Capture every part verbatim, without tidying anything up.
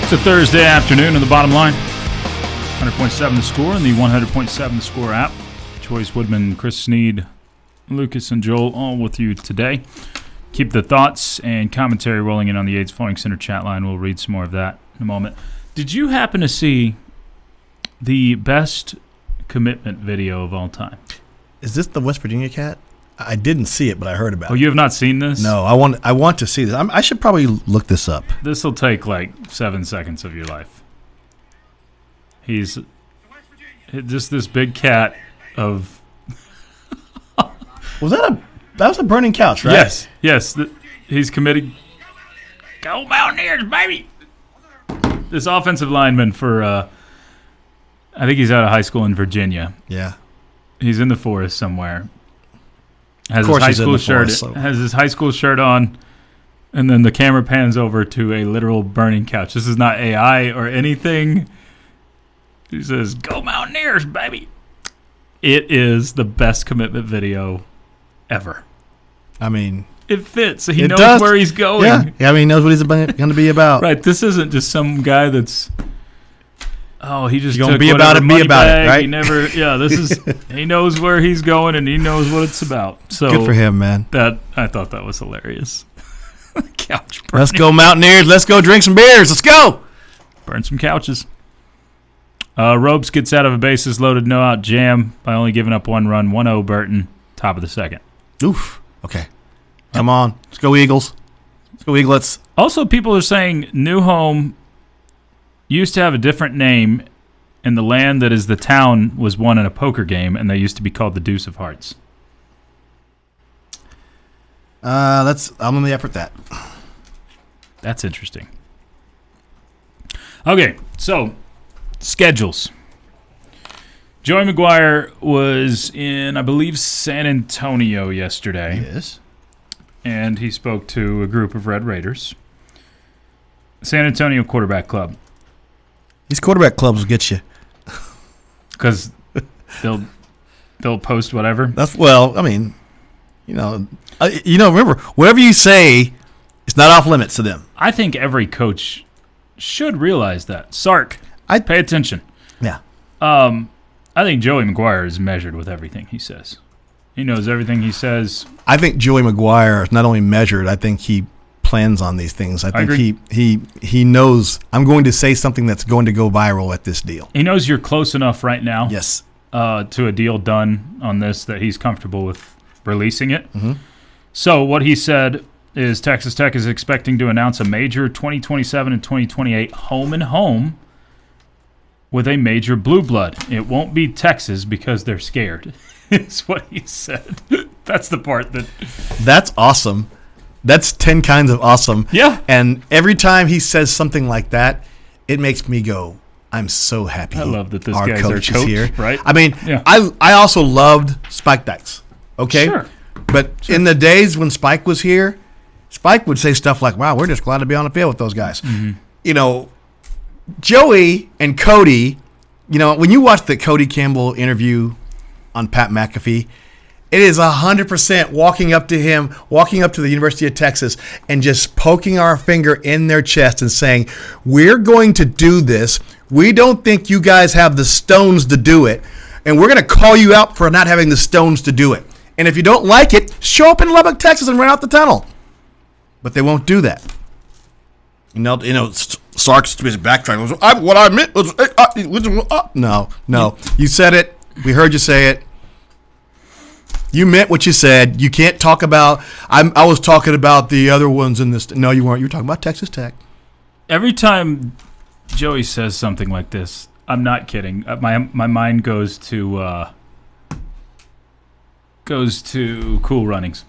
It's a Thursday afternoon on the bottom line. one hundred point seven The Score and the one hundred point seven The Score app. Joyce Woodman, Chris Sneed, Lucas, and Joel all with you today. Keep the thoughts and commentary rolling in on the AIDS Flooring Center chat line. We'll read some more of that in a moment. Did you happen to see the best commitment video of all time? Is this the West Virginia cat? I didn't see it, but I heard about Oh, it. you have not seen this? No, I want I want to see this. I'm, I should probably look this up. This will take like seven seconds of your life. He's just this big cat of... Was that a that was a burning couch, right? Yes, yes. Th- he's committed. Go Mountaineers, baby! This offensive lineman for, uh, I think he's out of high school in Virginia. Yeah. He's in the forest somewhere. Has Of course his high he's in school the shirt. forest, so- Has his high school shirt on, and then the camera pans over to a literal burning couch. This is not A I or anything. He says, "Go Mountaineers, baby!" It is the best commitment video ever. I mean, It fits. He It knows does. where he's going. yeah. yeah. I mean, he knows what he's going to be about. Right. This isn't just some guy that's. Oh, he just You're gonna took be whatever about it, be money about it, bag. right? He never. Yeah. This is. He knows where he's going and he knows what it's about. So Good for him, man. That I thought that was hilarious. Couch burning. Let's go Mountaineers. Let's go drink some beers. Let's go. Burn some couches. Uh, Ropes gets out of a bases loaded no out jam by only giving up one run. one oh Burton. Top of the second. Oof. Okay. Come on. Let's go Eagles. Let's go Eaglets. Also, people are saying New Home used to have a different name, and the land that is the town was won in a poker game, and they used to be called the Deuce of Hearts. Uh, that's I'm on the effort that. That's interesting. Okay, so schedules. Joey McGuire was in, I believe, San Antonio yesterday. Yes. And he spoke to a group of Red Raiders. San Antonio Quarterback Club. These quarterback clubs will get you. Because they'll they'll post whatever. That's well. I mean, you know, uh, you know. Remember, whatever you say, it's not off limits to them. I think every coach should realize that. Sark, I'd pay attention. Yeah. Um, I think Joey McGuire is measured with everything he says. He knows everything he says. I think Joey McGuire is not only measured. I think he plans on these things. I think I he he he knows. I'm going to say something that's going to go viral at this deal. He knows you're close enough right now. Yes. Uh, to a deal done on this that he's comfortable with releasing it. Mm-hmm. So what he said is Texas Tech is expecting to announce a major twenty twenty-seven and twenty twenty-eight home and home with a major blue blood. It won't be Texas because they're scared. Is what he said. That's the part that... That's awesome. That's ten kinds of awesome. Yeah. And every time he says something like that, it makes me go, I'm so happy. I love that this our guy's coach our coach, is here. right? I mean, Yeah. I I also loved Spike Dykes. Okay? Sure. But sure. In the days when Spike was here, Spike would say stuff like, wow, we're just glad to be on the field with those guys. Mm-hmm. You know, Joey and Cody, you know, when you watch the Cody Campbell interview on Pat McAfee, it is one hundred percent walking up to him, walking up to the University of Texas, and just poking our finger in their chest and saying, we're going to do this. We don't think you guys have the stones to do it, and we're going to call you out for not having the stones to do it. And if you don't like it, show up in Lubbock, Texas, and run out the tunnel. But they won't do that. You know, you know, Sark's backtracking. I, what I meant was, uh, uh, no, no. You said it. We heard you say it. You meant what you said. You can't talk about. I'm, I was talking about the other ones in this. No, you weren't. You were talking about Texas Tech. Every time Joey says something like this, I'm not kidding. Uh, My my mind goes to uh, goes to Cool Runnings.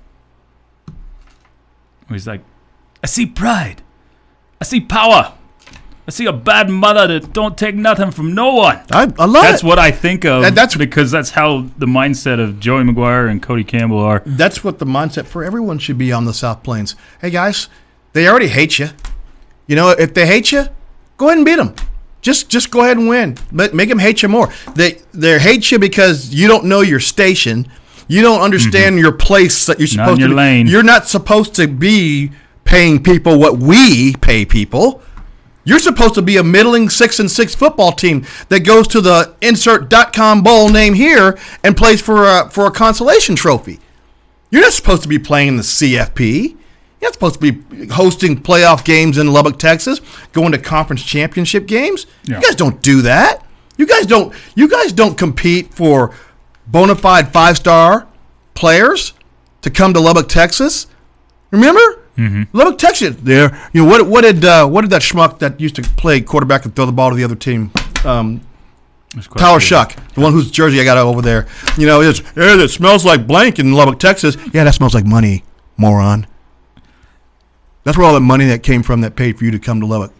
He's like, I see pride. I see power. I see a bad mother that don't take nothing from no one. I, I love That's it. what I think of. That- that's- because that's how the mindset of Joey McGuire and Cody Campbell are. That's what the mindset for everyone should be on the South Plains. Hey, guys, they already hate you. You know, if they hate you, go ahead and beat them. Just just go ahead and win. But make them hate you more. They they hate you because you don't know your station. You don't understand mm-hmm. your place that you're Not supposed in your to be. lane. You're not supposed to be paying people what we pay people. You're supposed to be a middling six and six football team that goes to the insert dot com bowl name here and plays for a, for a consolation trophy. You're not supposed to be playing in the C F P. You're not supposed to be hosting playoff games in Lubbock, Texas, going to conference championship games. Yeah. You guys don't do that. You guys don't. You guys don't compete for bona fide five-star players to come to Lubbock, Texas. Remember, mm-hmm. Lubbock, Texas. There, you know what? What did uh, what did that schmuck that used to play quarterback and throw the ball to the other team? Um, Tyler Shuck, the one whose jersey I got over there. You know, it's yeah, it smells like blank in Lubbock, Texas. Yeah, that smells like money, moron. That's where all the money that came from that paid for you to come to Lubbock.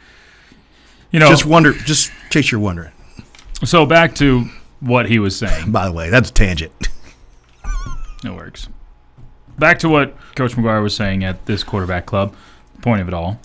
You know, just wonder, just in case you're wondering. So back to what he was saying. By the way, that's a tangent. It works. Back to what Coach McGuire was saying at this quarterback club. The point of it all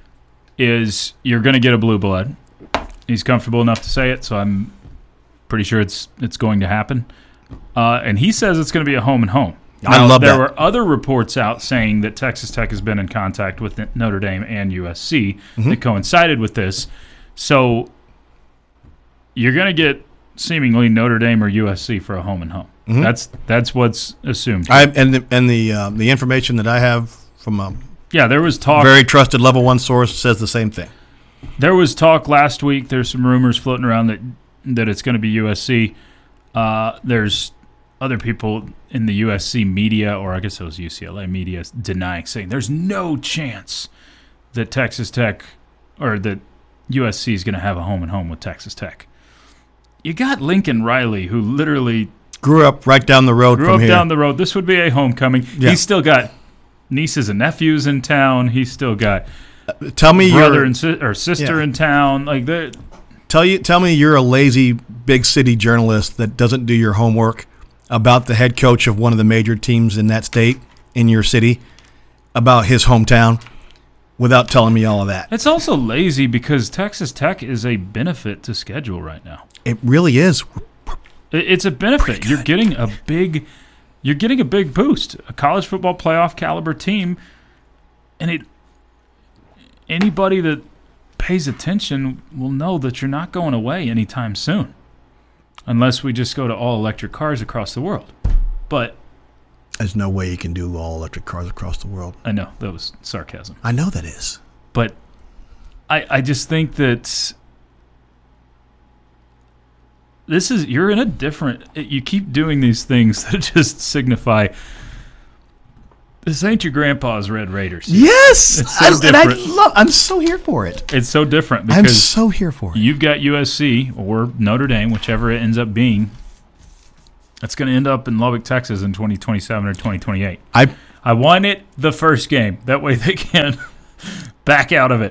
is you're going to get a blue blood. He's comfortable enough to say it, so I'm pretty sure it's it's going to happen. Uh, and he says it's going to be a home and home. I now, love there that. There were other reports out saying that Texas Tech has been in contact with Notre Dame and U S C mm-hmm. that coincided with this. So you're going to get seemingly Notre Dame or U S C for a home and home. Mm-hmm. That's that's what's assumed. I, and the, and the uh, the information that I have from a yeah, there was talk. Very trusted level one source says the same thing. There was talk last week. There's some rumors floating around that that it's going to be U S C. Uh, there's other people in the U S C media, or I guess it was U C L A media, denying, saying there's no chance that Texas Tech or that U S C is going to have a home and home with Texas Tech. You got Lincoln Riley, who literally grew up right down the road grew from up here. down the road. This would be a homecoming. Yeah. He's still got nieces and nephews in town. He's still got uh, tell me brother your, and si- or sister yeah. in town. Like they're Tell you, tell me you're a lazy big city journalist that doesn't do your homework about the head coach of one of the major teams in that state, in your city, about his hometown, without telling me all of that. It's also lazy because Texas Tech is a benefit to schedule right now. It really is. It's a benefit. You're getting a big, you're getting a big boost. A college football playoff caliber team, and it. Anybody that pays attention will know that you're not going away anytime soon. Unless we just go to all-electric cars across the world. But there's no way you can do all-electric cars across the world. I know. That was sarcasm. I know that is. But I, I just think that this is – you're in a different – you keep doing these things that just signify this ain't your grandpa's Red Raiders. Yes! It's so I, different. And I love, I'm so here for it. It's so different because I'm so here for it. You've got U S C or Notre Dame, whichever it ends up being. It's going to end up in Lubbock, Texas in twenty twenty-seven or twenty twenty-eight. I I won it the first game. That way they can back out of it.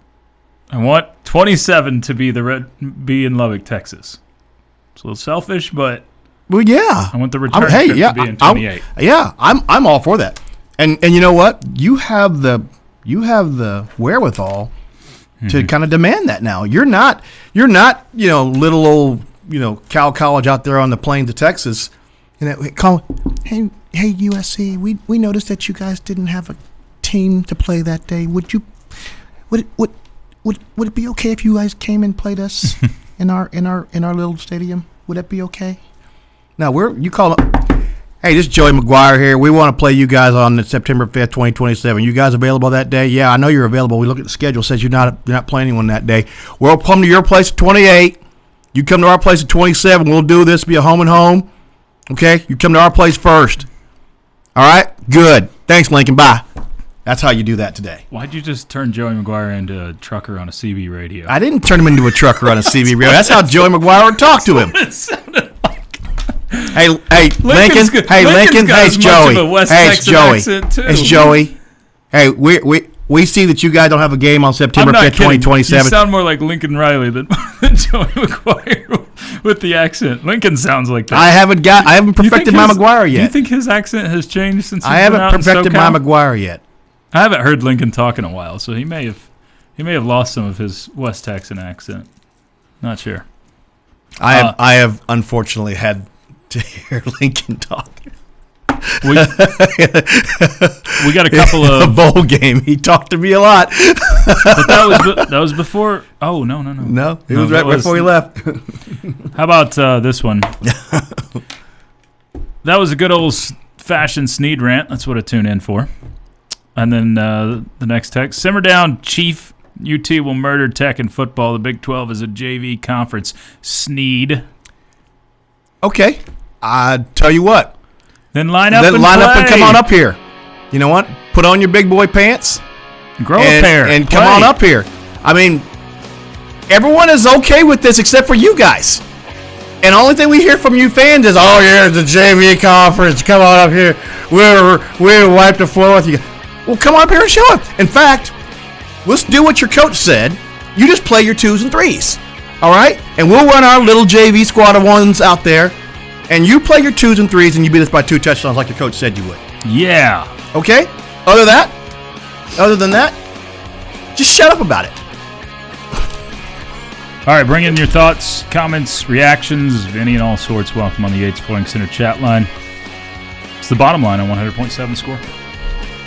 I want twenty-seven to be the red, be in Lubbock, Texas. It's a little selfish, but well, yeah. I want the return I'm, hey, trip yeah, to be in twenty-eight. I, yeah, I'm I'm all for that. And and you know what? You have the you have the wherewithal mm-hmm. to kind of demand that now. You're not you're not, you know, little old, you know, Cal College out there on the plains of Texas. You know, call, hey hey U S C, we we noticed that you guys didn't have a team to play that day. Would you would it, would would would it be okay if you guys came and played us in our in our in our little stadium? Would that be okay? Now we're you call it. Hey, this is Joey McGuire here. We want to play you guys on September fifth, twenty twenty-seven. You guys available that day? Yeah, I know you're available. We look at the schedule. It says you're not you're not playing anyone that day. We'll come to your place at twenty-eight. You come to our place at twenty-seven. We'll do this. Be a home and home. Okay? You come to our place first. All right? Good. Thanks, Lincoln. Bye. That's how you do that today. Why'd you just turn Joey McGuire into a trucker on a C B radio? I didn't turn him into a trucker on a C B radio. That's how Joey McGuire would talk to him. It sounded like. Hey, hey, Lincoln. Got, hey, Lincoln. Hey, it's Joey. Hey, it's Joey. It's Joey. Hey, we we we see that you guys don't have a game on September fifth, twenty twenty-seven. You sound more like Lincoln Riley than, than Joey McGuire with the accent. Lincoln sounds like that. I haven't got. I haven't perfected my his, McGuire yet. Do you think his accent has changed since? He's I haven't been out perfected in my McGuire yet. I haven't heard Lincoln talk in a while, so he may have he may have lost some of his West Texan accent. Not sure. I have. Uh, I have unfortunately had to hear Lincoln talk. We, we got a couple of a bowl game. He talked to me a lot. But that was be- that was before. Oh no no no No, it No, was that right before he left. How about uh, this one? That was a good old fashioned Snead rant. That's what I tune in for. And then uh, the next text: simmer down, Chief. U T will murder Tech in football. The Big twelve is a J V conference. Snead. Okay, I tell you what. Then line up Then and line play. up and come on up here. You know what? Put on your big boy pants. Grow and, a pair. And play. come on up here. I mean, everyone is okay with this except for you guys. And the only thing we hear from you fans is, oh, yeah, it's a J V conference. Come on up here. We're, we'll wipe the floor with you. Well, come on up here and show it. In fact, let's do what your coach said. You just play your twos and threes. All right? And we'll run our little J V squad of ones out there. And you play your twos and threes, and you beat us by two touchdowns like your coach said you would. Yeah. Okay? Other than that, other than that, just shut up about it. All right, bring in your thoughts, comments, reactions of any and all sorts. Welcome on the Yates Flooring Center chat line. It's the bottom line on one hundred point seven Score.